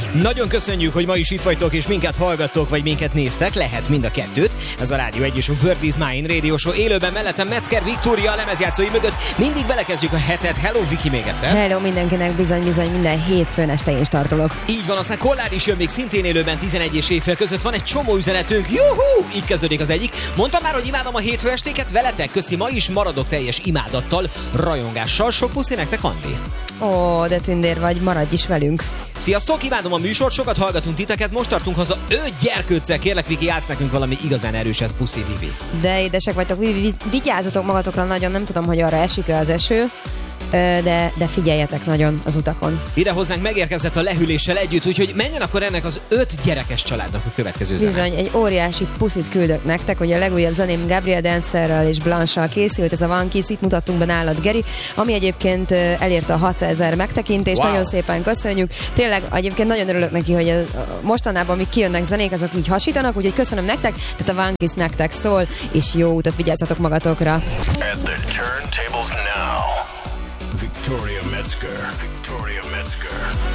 Nagyon köszönjük, hogy ma is itt vagytok, és minket hallgattok, vagy minket néztek, lehet mind a kettőt. Ez a Rádió 1 és a World is Mine Radio Show élőben, mellettem Metzger Viktória a lemezjátszói mögött. Mindig belekezdjük a hetet. Hello, Viki, még egyszer. Hello mindenkinek, bizony minden hétfőn este én startolok. Így van, aztán Kollár is jön még szintén élőben 11 és éjfél között. Van egy csomó üzenetünk. Juhú! Így kezdődik az egyik. Mondtam már, hogy imádom a hétfő estéket veletek. Köszi, ma is maradok teljes imádattal, rajongással. Sok puszi nektek, Andi. Ó, de tündér vagy, maradj is velünk. Sziasztok, imádom a műsort, sokat hallgatunk titeket, most tartunk haza 5 gyerkőccel, kérlek Viki, játsz nekünk valami igazán erőset, puszi, Vivi. De édesek vagytok, vigyázzatok magatokra nagyon, nem tudom, hogy arra esik-e az eső, de figyeljetek nagyon az utakon. Ide hozzánk megérkezett a lehűléssel együtt, úgyhogy menjen akkor ennek az 5 gyerekes családnak a következő zene. Bizony, egy óriási puszit küldök nektek, hogy a legújabb zeném Gabriel Dancerrel és Blanche-sal készült, ez a One Kiss, itt mutattunk be nálad, Geri, ami egyébként elérte a 600 000 megtekintést, wow. Nagyon szépen köszönjük. Tényleg egyébként nagyon örülök neki, hogy mostanában, amik kijönnek zenék, azok így hasítanak, úgyhogy köszönöm nektek, tehát a One Kiss nektek szól, és jó utat, vigyázzatok magatokra. At the turntables now, Victoria Metzger.